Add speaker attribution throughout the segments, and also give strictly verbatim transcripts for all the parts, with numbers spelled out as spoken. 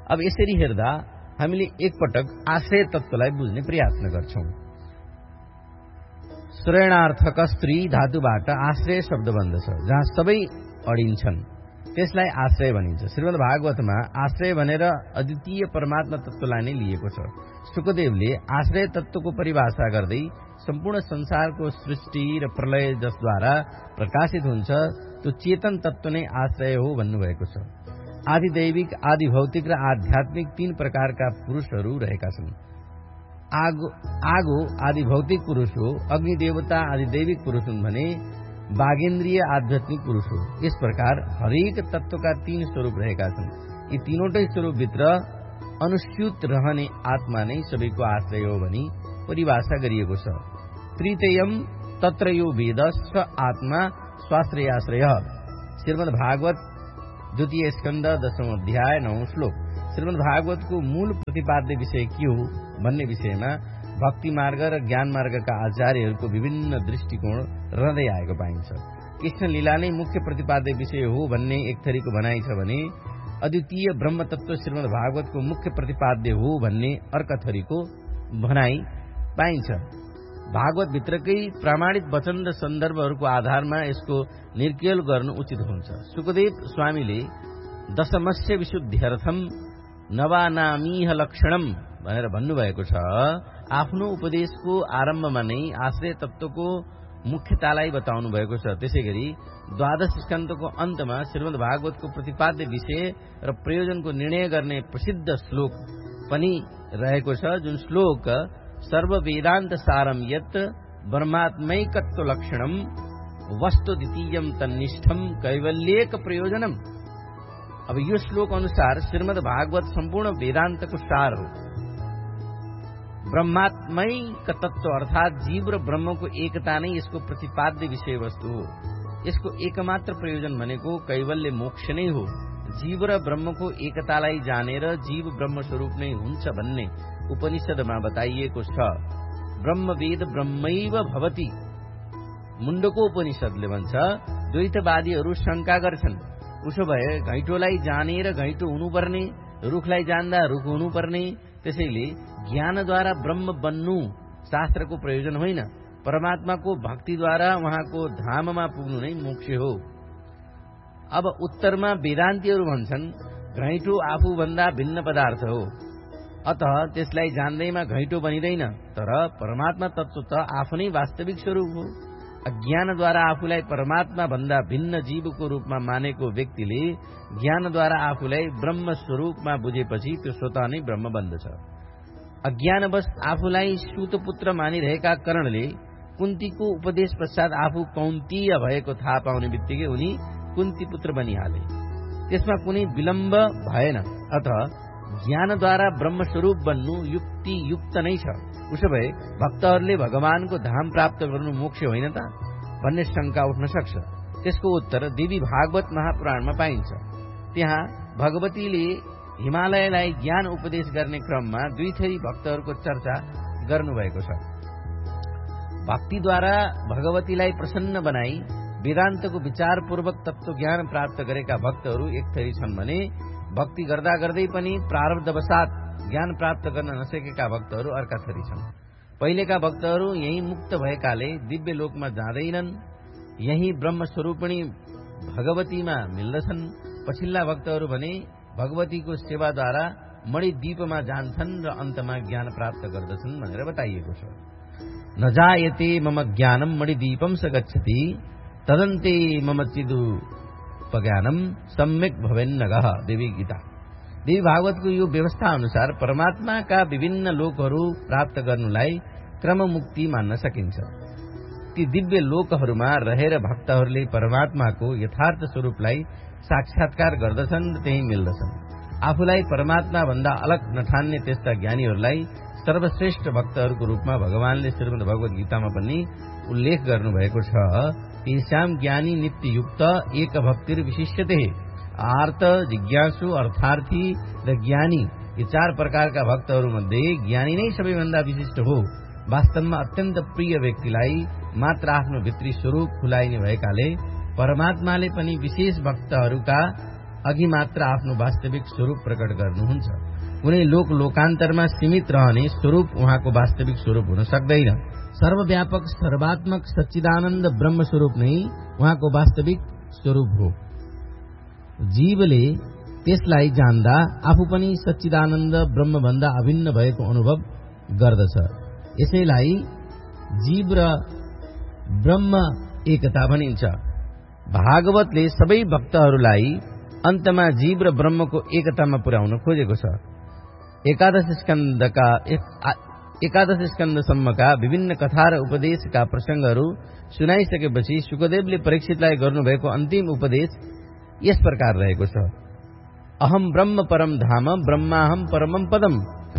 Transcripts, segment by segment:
Speaker 1: अब यसरी हेर्दा हामीले एकपटक आश्रय तत्त्वलाई बुझ्ने प्रयत्न गर्छौं। श्रेणार्थक स्त्री धातुबाट आश्रय शब्द बन्दछ, जहाँ सबै अडिन्छन् त्यसलाई आश्रय भनिन्छ। श्रीमद् भागवतमा आश्रय भनेर अद्वितीय परमात्मा तत्त्वलाई नै लिएको छ। शुकदेवले आश्रय तत्त्वको परिभाषा गर्दै सम्पूर्ण संसारको सृष्टि र प्रलय जसद्वारा प्रकाशित हुन्छ त्यो चेतन तत्त्व नै आश्रय हो भन्नुभएको छ। आदि दैविक, आदि भौतिक र आध्यात्मिक तीन प्रकारका पुरुषहरू रहेका छन्। आगो आगो आदि भौतिक पुरुष हो, अग्नि देवता आदि दैविक पुरुष हुन् भने बागेन्द्रिय आध्यात्मिक पुरुष हो। इस प्रकार हरेक तत्वका तीन स्वरूप रहेका छन्। यी तीनवटै स्वरूपभित्र अनुस्यूत रहने आत्मा नै सबैको आश्रय हो भनी परिभाषा गरिएको छ। तृतीयम तत्र यो वेद स आत्मा स्वाश्रयाश्रय। श्रीमद् भागवत द्वितीय स्कन्द दशौं अध्याय नौ श्लोक। श्रीमद् भागवतको मूल प्रतिपाद्य विषय के हो भन्ने विषयमा भक्ति मार्ग र ज्ञान मार्गका आचार्यहरूको विभिन्न दृष्टिकोण रहँदै आएको पाइन्छ। कृष्ण लीला नै मुख्य प्रतिपाद्य विषय हो भन्ने एक थरीको भनाइ छ भने अद्वितीय ब्रह्म तत्व श्रीमद् भागवतको मुख्य प्रतिपाद्य हो भन्ने अर्का थरीको भनाइ पाइन्छ। भागवत भित्रकै प्रामाणिक वचन र सन्दर्भहरूको आधारमा यसको निर्केल गर्नु उचित हुन्छ। शुकदेव स्वामीले दशमस्य विशुद्ध्यर्थम नवानामीह लक्षणम भनेर भन्नुभएको छ। आफ्नो उपदेशको आरम्भमा नै आश्रय तत्त्वको मुख्यतालाई बताउनु भएको छ। त्यसैगरी द्वादश स्कन्धको अन्तमा श्रीमद् भागवतको प्रतिपाद्य विषय र प्रयोजनको निर्णय गर्ने प्रसिद्ध श्लोक पनि रहेको छ, जुन श्लोक सर्व वेदान्त सारम यत् ब्रह्मात्मैकत्व लक्षणम वस्तु द्वितीयम तन्निष्ठम कैवल्येक प्रयोजनम। अब यो श्लोक अनुसार श्रीमद् भागवत सम्पूर्ण वेदान्तको सार हो। ब्रह्मात्मैक तत्व अर्थात जीव र ब्रह्मको एकता नै यसको प्रतिपाद्य विषय वस्तु हो। यसको एकमात्र प्रयोजन भनेको कैवल्य मोक्ष नै हो। जीव र ब्रह्मको एकतालाई जानेर जीव ब्रह्म स्वरूप नै हुन्छ भन्ने उपनिषदमा बताइएको छ। ब्रह्म वेद ब्रह्मैव भवति। मुण्डको उपनिषदले भन्छ द्वैतवादीहरू शंका गर्छन्, उसो भए घैँटोलाई जानेर घैँटो हुनुपर्ने, रुखलाई जान्दा रुख हुनुपर्ने, त्यसैले ज्ञानद्वारा ब्रह्म बन्नु शास्त्रको प्रयोजन होइन, परमात्माको भक्तिद्वारा उहाँको धाममा पुग्नु नै मोक्ष हो। अब उत्तरमा वेदान्तीहरू भन्छन् घैँटो आफूभन्दा भिन्न पदार्थ हो, अत त्यसलाई जान्दैमा घैँटो बनिँदैन, तर परमात्मा तत्त्व त आफ्नै वास्तविक स्वरूप हो। अज्ञानद्वारा आफूलाई परमात्मा भन्दा भिन्न जीवको रूपमा मानेको व्यक्तिले ज्ञानद्वारा आफूलाई ब्रह्म स्वरूपमा बुझेपछि त्यो स्वतः नै ब्रह्म बन्दछ। अज्ञानवश आफूलाई सूतपुत्र मानिरहेका कारणले कुन्तीको उपदेश पश्चात आफू कौन्तीय भएको थाहा पाउने बित्तिकै उनी कुन्ती पुत्र बनिहाले। त्यसमा कुनै विलम्ब भएन। अत ज्ञानद्वारा ब्रह्म स्वरूप बन्नु युक्ति युक्त नै छ। उसो भए भक्तहरूले भगवानको धाम प्राप्त गर्नु मोक्ष होइन त भन्ने शंका उठ्न सक्छ। त्यसको उत्तर देवी भागवत महापुराणमा पाइन्छ। त्यहाँ भगवतीले हिमालयलाई ज्ञान उपदेश गर्ने क्रममा दुई थरी भक्तहरूको चर्चा गर्नुभएको छ। भक्तिद्वारा भगवतीलाई प्रसन्न बनाई वेदान्तको विचारपूर्वक तत्व ज्ञान प्राप्त गरेका भक्तहरू एक थरी छन् भने भक्ति गर्दा गर्दै पनि प्रारब्धवशात ज्ञान प्राप्त गर्न नसकेका भक्तहरू अर्का थरी छन्। पहिलेका भक्तहरू यही मुक्त भएकाले दिव्य लोकमा जाँदैनन्, यही ब्रह्म स्वरूपिणी भगवतीमा मिल्दछन्। पछिल्ला भक्तहरू भने भगवतीको सेवाद्वारा मणिद्वीपमा जान्छन् र अन्तमा ज्ञान प्राप्त गर्दछन् भनेर बताइएको छ। न जायते मम ज्ञानम मणिद्वीपम स गच्छति तदन्ते मम चिदुपज्ञानम सम्यक भवेन्नगः। देवी गीता। देवी भागवतको यो व्यवस्था अनुसार परमात्माका विभिन्न लोकहरू प्राप्त गर्नुलाई क्रम मुक्ति मान्न सकिन्छ। ती दिव्य लोकहरूमा रहेर भक्तहरूले परमात्माको यथार्थ स्वरूपलाई साक्षात्कार गर्दछन् र त्यही मिल्दछन्। आफूलाई परमात्मा भन्दा अलग नठान्ने त्यस्ता ज्ञानीहरूलाई सर्वश्रेष्ठ भक्तहरूको रूपमा भगवानले श्रीमद् भगवत गीतामा पनि उल्लेख गर्नुभएको छ। तेषां ज्ञानी नित्ययुक्त एक भक्तिर विशिष्यते। आर्त, जिज्ञासु, अर्थार्थी र ज्ञानी यी चार प्रकारका भक्तहरूमध्ये ज्ञानी नै सबैभन्दा विशिष्ट हो। वास्तवमा अत्यन्त प्रिय व्यक्तिलाई मात्र आफ्नो भित्री स्वरूप खुलाइने भएकाले परमात्माले पनि विशेष भक्तहरूका अघि मात्र आफ्नो वास्तविक स्वरूप प्रकट गर्नुहुन्छ। कुनै लोक लोकान्तरमा सीमित रहने स्वरूप उहाँको वास्तविक स्वरूप हुन सक्दैन। सर्वव्यापक सर्वात्मक सच्चिदानन्द ब्रह्म स्वरूप नै उहाँको वास्तविक स्वरूप हो। जीवले त्यसलाई जान्दा आफू पनि सच्चिदानन्द ब्रह्मभन्दा अभिन्न भएको अनुभव गर्दछ। यसैलाई जीव र ब्रह्म एकता भनिन्छ। भागवतले सबै भक्तहरूलाई अन्तमा जीव र ब्रह्मको एकतामा पुर्याउन खोजेको छ। एकादश स्कन्धका एकादश स्कन्धसम्मका विभिन्न कथा र उपदेशका प्रसंगहरू सुनाइसकेपछि शुकदेवले परीक्षितलाई गर्नुभएको अन्तिम उपदेश यस प्रकार रहेको छ। अहम ब्रह्म परम धाम ब्रह्माहम परमम पदम,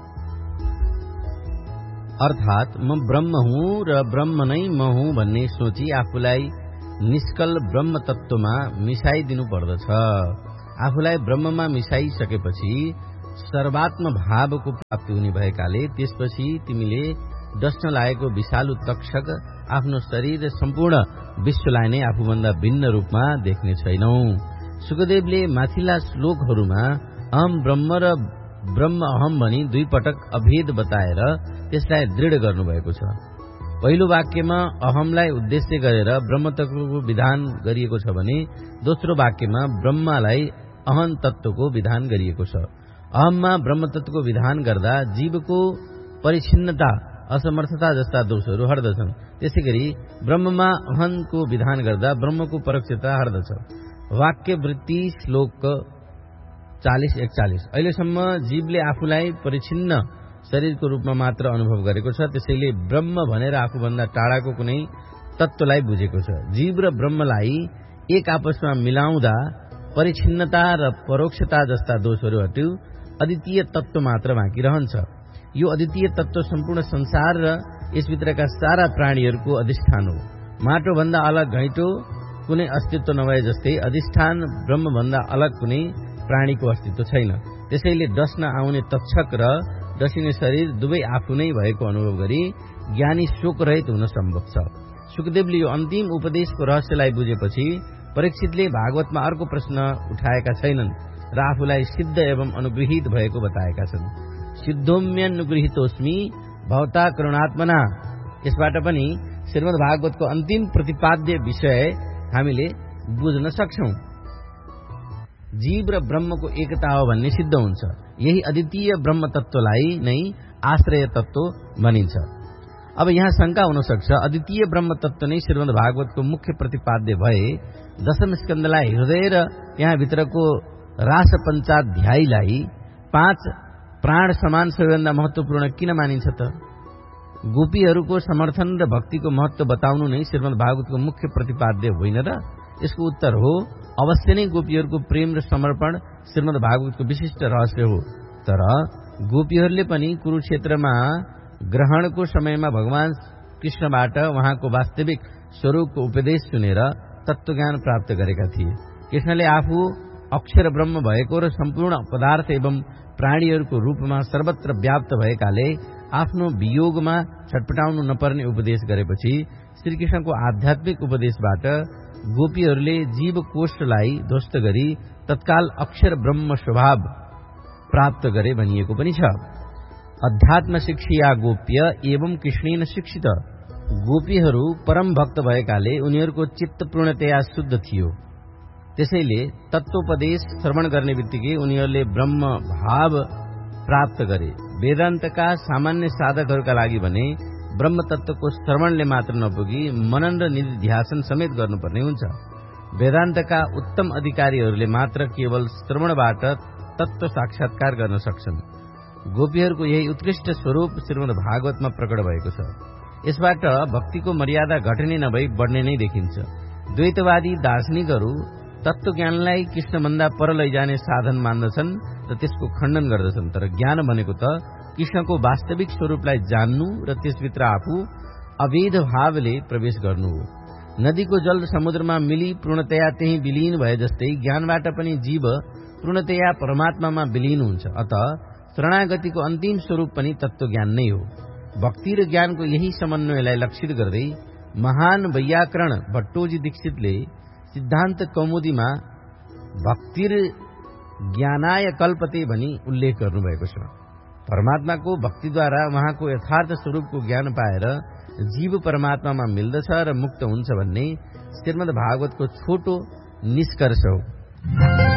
Speaker 1: अर्थात म ब्रह्म हुँ र ब्रह्म नै म हुँ भन्ने सोची आफूलाई निष्कल ब्रह्म तत्वमा मिसाइदिनु पर्दछ। आफूलाई ब्रह्ममा मिसाइसकेपछि सर्वात्म भावको प्राप्ति हुने भएकाले त्यसपछि तिमीले डस्न लागेको विषालु तक्षक आफ्नो शरीर र सम्पूर्ण विश्वलाई नै आफूभन्दा भिन्न रूपमा देख्ने छैनौ। शुकदेवले माथिल्ला श्लोकहरूमा अहम ब्रह्म र ब्रह्म अहम भनी दुई पटक अभेद बताएर त्यसलाई दृढ गर्नुभएको छ। पहिलो वाक्यमा अहमलाई उद्देश्य गरेर ब्रह्म तत्वको विधान गरिएको छ भने दोस्रो वाक्यमा ब्रह्मलाई अहम तत्वको विधान गरिएको छ। अहममा ब्रह्म तत्वको विधान गर्दा जीवको परिच्छिन्नता असमर्थता जस्ता दोषहरू हट्दछन्। त्यसैगरी ब्रह्ममा अहमको विधान गर्दा ब्रह्मको परोक्षता हट्दछ। वाक्य वृत्ति श्लोक चालीस एकचालीस। अहिलेसम्म जीवले आफूलाई परिच्छिन्न शरीरको रूपमा मात्र अनुभव गरेको छ। त्यसैले ब्रह्म भनेर आफूभन्दा टाढाको कुनै तत्वलाई बुझेको छ। जीव र ब्रह्मलाई एक आपसमा मिलाउँदा परिच्छिन्नता र परोक्षता जस्ता दोषहरू हट्यो, अद्वितीय तत्व मात्र बाँकी रहन्छ। यो अद्वितीय तत्व सम्पूर्ण संसार र यसभित्रका सारा प्राणीहरूको अधिष्ठान हो। माटोभन्दा अलग घैँटो कुनै अस्तित्व नभए जस्तै अधिष्ठान ब्रह्मभन्दा अलग कुनै प्राणीको अस्तित्व छैन। त्यसैले डस्न आउने तक्षक र डसिने शरीर दुवै आफू नै भएको अनुभव गरी ज्ञानी शोकरहित हुन सम्भव छ। शुकदेवले यो अन्तिम उपदेशको रहस्यलाई बुझेपछि परीक्षितले भागवतमा अर्को प्रश्न उठाएका छैनन् र आफूलाई सिद्ध एवं अनुगृहित भएको बताएका छन्। सिद्धोम्यनुगृहितोस्मि भवता करुणात्मना। यसबाट पनि श्रीमद् भागवतको अन्तिम प्रतिपाद्य विषय हामीले बुझ्न सक्छौं। जीव र ब्रह्मको एकता हो भन्ने सिद्ध हुन्छ। यही अद्वितीय ब्रह्म तत्वलाई नै आश्रय तत्व भनिन्छ। अब यहाँ शंका हुन सक्छ, अद्वितीय ब्रह्म तत्व नै श्रीमद् भागवतको मुख्य प्रतिपाद्य भए दशम स्कन्धलाई हृदय र त्यहाँभित्रको रास पञ्चाध्यायलाई पाँच प्राण समान सबैभन्दा महत्वपूर्ण किन मानिन्छ त? गोपीहरूको समर्थन र भक्तिको महत्व बताउनु नै श्रीमद् भागवतको मुख्य प्रतिपाद्य होइन र? यसको उत्तर हो, अवश्य नै गोपीहरूको प्रेम र समर्पण श्रीमद् भागवतको विशिष्ट रहस्य हो। तर गोपीहरूले पनि कुरुक्षेत्रमा ग्रहणको समयमा भगवान कृष्णबाट उहाँको वास्तविक स्वरूपको उपदेश सुनेर तत्वज्ञान प्राप्त गरेका थिए। कृष्णले आफू अक्षर ब्रह्म भएको र सम्पूर्ण पदार्थ एवं प्राणीहरूको रूपमा सर्वत्र व्याप्त भएकाले आफ्नो वियोगमा छटपटाउनु नपर्ने उपदेश गरेपछि श्रीकृष्णको आध्यात्मिक उपदेशबाट गोपीहरूले जीव कोष्ठलाई ध्वस्त गरी तत्काल अक्षर ब्रह्म स्वभाव प्राप्त गरे भनिएको पनि छ। अध्यात्म शिक्षिया गोप्य एवं कृष्णेन शिक्षित। गोपीहरू परम भक्त भएकाले उनीहरूको चित्त पूर्णतया शुद्ध थियो। त्यसैले तत्वोपदेश श्रवण गर्ने बित्तिकै उनीहरूले ब्रह्म भाव प्राप्त गरे। वेदान्तका सामान्य साधकहरूका लागि भने ब्रह्म तत्वको श्रवणले मात्र नपुगी मनन र निधिध्यासन समेत गर्नुपर्ने हुन्छ। वेदान्तका उत्तम अधिकारीहरूले मात्र केवल श्रवणबाट तत्व साक्षात्कार गर्न सक्छन्। गोपीहरूको यही उत्कृष्ट स्वरूप श्रीमद् भागवतमा प्रकट भएको छ। यसबाट भक्तिको मर्यादा घट्ने नभई बढ्ने नै देखिन्छ। द्वैतवादी दार्शनिकहरू तत्वज्ञानलाई कृष्णभन्दा पर लैजाने साधन मान्दछन् र त्यसको खण्डन गर्दछन्। तर ज्ञान भनेको त कृष्णको वास्तविक स्वरूपलाई जान्नु र त्यसभित्र आफू अभेद भावले प्रवेश गर्नु हो। नदीको जल समुद्रमा मिली पूर्णतया त्यही विलीन भए जस्तै ज्ञानबाट पनि जीव पूर्णतया परमात्मामा विलीन हुन्छ। अत शरणागतिको अन्तिम स्वरूप पनि तत्वज्ञान नै हो। भक्ति र ज्ञानको यही समन्वयलाई लक्षित गर्दै महान वैयाकरण भट्टोजी दीक्षितले सिद्धान्त कौमुदीमा भक्तिर ज्ञानाय कल्पते भनी उल्लेख गर्नुभएको छ। परमात्माको भक्तिद्वारा उहाँको यथार्थ स्वरूपको ज्ञान पाएर जीव परमात्मामा मिल्दछ र मुक्त हुन्छ भन्ने श्रीमद् भागवतको छोटो निष्कर्ष हो।